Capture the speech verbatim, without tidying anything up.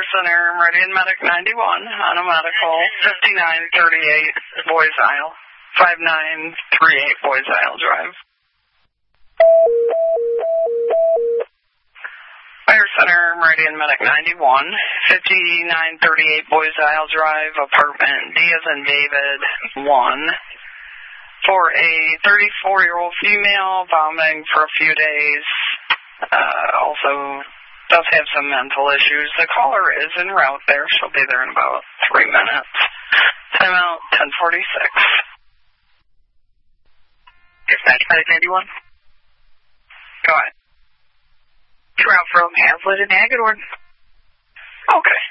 Center, Meridian Medic ninety-one, on a medical, fifty-nine thirty-eight Boys Isle, five nine three eight Boys Isle Drive. Fire Center, Meridian Medic ninety-one, fifty-nine thirty-eight Boys Isle Drive, apartment D as in David, one. For a thirty-four-year-old female vomiting for a few days, uh, also does have some mental issues. The caller is en route there. She'll be there in about three minutes. Time out, ten forty-six. Dispatch Medic ninety-one. Go ahead. Route from Hazlitt and Hagedorn. Okay.